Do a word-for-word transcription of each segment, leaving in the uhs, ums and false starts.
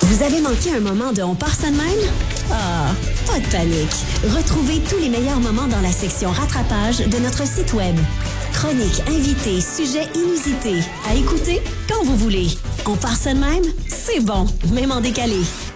Vous avez manqué un moment de On part ça de même? Ah, pas de panique. Retrouvez tous les meilleurs moments dans la section rattrapage de notre site web. Chroniques, invités, sujets inusités. À écouter quand vous voulez. On part ça de même? C'est bon, même en décalé.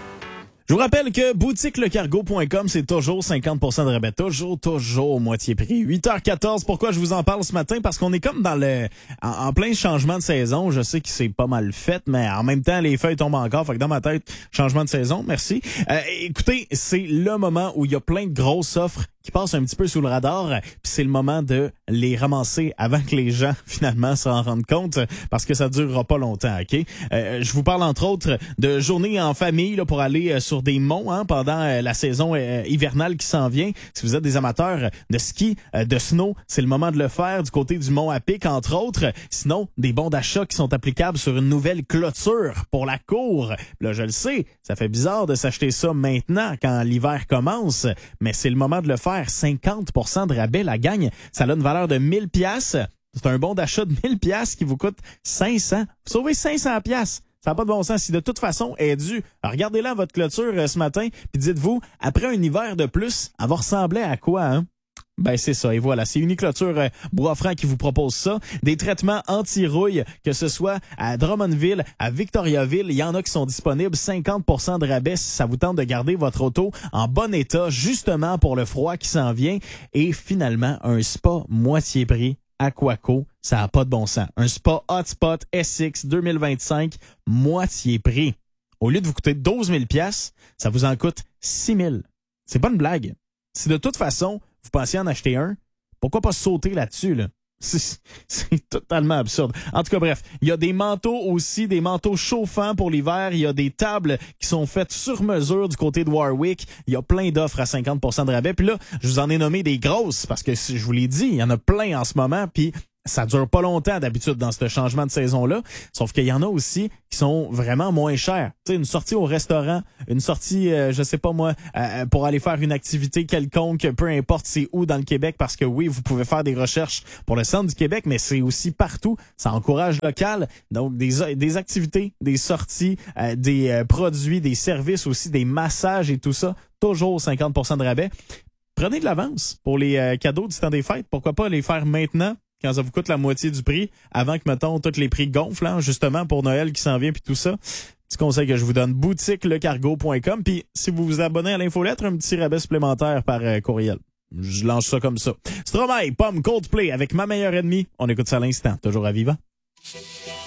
Je vous rappelle que boutique le cargo point com, c'est toujours cinquante pour cent de rabais. Toujours, toujours moitié prix. huit heures quatorze, pourquoi je vous en parle ce matin? Parce qu'on est comme dans le en, en plein changement de saison. Je sais que c'est pas mal fait, mais en même temps, les feuilles tombent encore. Fait que dans ma tête, changement de saison, merci. Euh, écoutez, c'est le moment où il y a plein de grosses offres qui passent un petit peu sous le radar, puis c'est le moment de les ramasser avant que les gens, finalement, s'en rendent compte, parce que ça durera pas longtemps, OK? Euh, je vous parle, entre autres, de journées en famille là, pour aller euh, sur des monts hein, pendant euh, la saison euh, hivernale qui s'en vient. Si vous êtes des amateurs de ski, euh, de snow, c'est le moment de le faire du côté du mont à Pic, entre autres. Sinon, des bons d'achat qui sont applicables sur une nouvelle clôture pour la cour. Là, je le sais, ça fait bizarre de s'acheter ça maintenant, quand l'hiver commence, mais c'est le moment de le faire. cinquante pour cent de rabais, la gagne. Ça a une valeur de mille piastres. C'est un bon d'achat de mille piastres qui vous coûte cinq cents. Vous sauvez cinq cents piastres. Ça n'a pas de bon sens. Si de toute façon elle est due, regardez-la votre clôture euh, ce matin, puis dites-vous, après un hiver de plus, elle va ressembler à quoi, hein? Ben c'est ça, et voilà, c'est Uniclôture euh, Bois-Franc qui vous propose ça. Des traitements anti-rouille, que ce soit à Drummondville, à Victoriaville, il y en a qui sont disponibles, cinquante pour cent de rabais si ça vous tente de garder votre auto en bon état, justement pour le froid qui s'en vient. Et finalement, un spa moitié prix, Aquaco, ça n'a pas de bon sens. Un spa Hotspot S X deux mille vingt-cinq, moitié prix. Au lieu de vous coûter douze mille piastres, ça vous en coûte six mille. C'est pas une blague. Si de toute façon, vous pensiez en acheter un, pourquoi pas sauter là-dessus, là? C'est, c'est totalement absurde. En tout cas, bref, il y a des manteaux aussi, des manteaux chauffants pour l'hiver. Il y a des tables qui sont faites sur mesure du côté de Warwick. Il y a plein d'offres à cinquante pour cent de rabais. Puis là, je vous en ai nommé des grosses parce que je vous l'ai dit, il y en a plein en ce moment. Puis ça dure pas longtemps d'habitude dans ce changement de saison-là. Sauf qu'il y en a aussi qui sont vraiment moins chers. Tu sais, une sortie au restaurant, une sortie, euh, je sais pas moi, euh, pour aller faire une activité quelconque, peu importe c'est où dans le Québec, parce que oui, vous pouvez faire des recherches pour le centre du Québec, mais c'est aussi partout. Ça encourage local. Donc, des, des activités, des sorties, euh, des euh, produits, des services aussi, des massages et tout ça. Toujours cinquante pour cent de rabais. Prenez de l'avance pour les euh, cadeaux du temps des fêtes. Pourquoi pas les faire maintenant? Quand ça vous coûte la moitié du prix, avant que, mettons, tous les prix gonflent, hein, justement, pour Noël qui s'en vient, puis tout ça. Petit conseil que je vous donne, boutique le cargo point com. Puis, si vous vous abonnez à l'infolettre, un petit rabais supplémentaire par euh, courriel. Je lance ça comme ça. Stromae, Pomme, Coldplay, avec Ma meilleure ennemie. On écoute ça à l'instant, toujours à vivant.